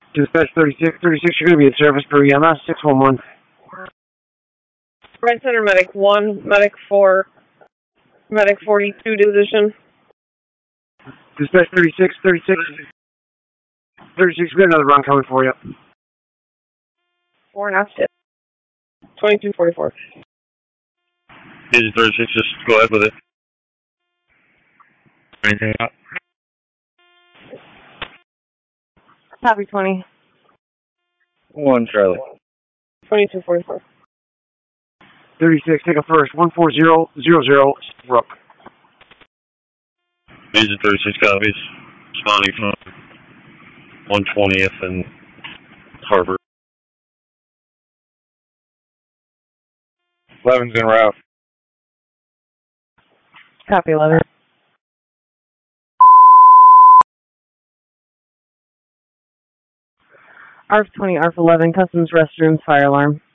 Dispatch 36, you're going to be in service per EMS 611. Red Center Medic 1, Medic 4, Medic 42 position. Dispatch 36, we got another run coming for you. 4.5 shifts. 2244. Agent 36, just go ahead with it. Anything up? Copy 20. 1 Charlie. 2244. 36, take a first. 14000, Brook. Agent 36 copies. Responding from 120th and Harbor. 11's en route. Copy 11. ARF 20, ARF 11, customs restrooms, fire alarm.